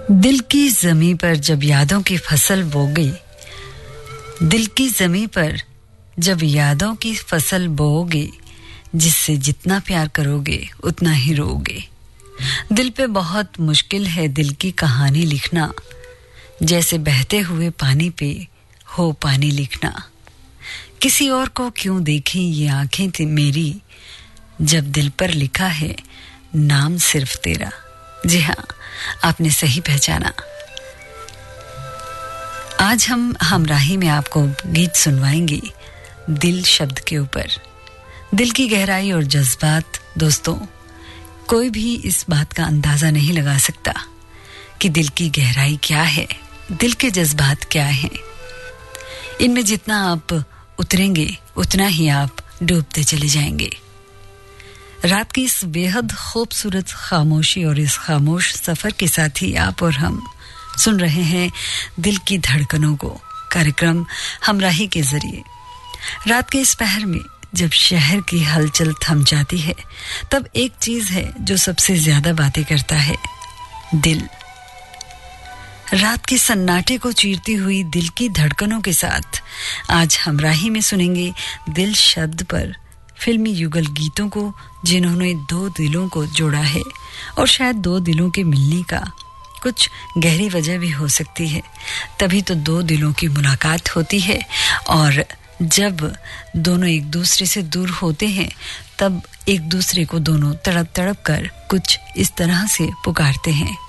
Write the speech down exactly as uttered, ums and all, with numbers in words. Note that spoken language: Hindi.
दिल की ज़मीं पर जब यादों की फसल बोगे, दिल की ज़मीं पर जब यादों की फसल बोओगे, जिससे जितना प्यार करोगे उतना ही रोओगे। दिल पे बहुत मुश्किल है दिल की कहानी लिखना, जैसे बहते हुए पानी पे हो पानी लिखना। किसी और को क्यों देखें ये आंखें थी मेरी, जब दिल पर लिखा है नाम सिर्फ तेरा। जी हाँ, आपने सही पहचाना। आज हम हमराही में आपको गीत सुनवाएंगे दिल शब्द के ऊपर। दिल की गहराई और जज्बात, दोस्तों, कोई भी इस बात का अंदाजा नहीं लगा सकता कि दिल की गहराई क्या है, दिल के जज्बात क्या हैं। इनमें जितना आप उतरेंगे उतना ही आप डूबते चले जाएंगे। रात की इस बेहद खूबसूरत खामोशी और इस खामोश सफर के साथ ही आप और हम सुन रहे हैं दिल की धड़कनों को, कार्यक्रम हमराही के जरिए। रात के इस पहर में जब शहर की हलचल थम जाती है, तब एक चीज है जो सबसे ज्यादा बातें करता है, दिल। रात के सन्नाटे को चीरती हुई दिल की धड़कनों के साथ आज हमराही में सुनेंगे दिल शब्द पर फिल्मी युगल गीतों को, जिन्होंने दो दिलों को जोड़ा है। और शायद दो दिलों के मिलने का कुछ गहरी वजह भी हो सकती है, तभी तो दो दिलों की मुलाकात होती है। और जब दोनों एक दूसरे से दूर होते हैं, तब एक दूसरे को दोनों तड़प तड़प कर कुछ इस तरह से पुकारते हैं,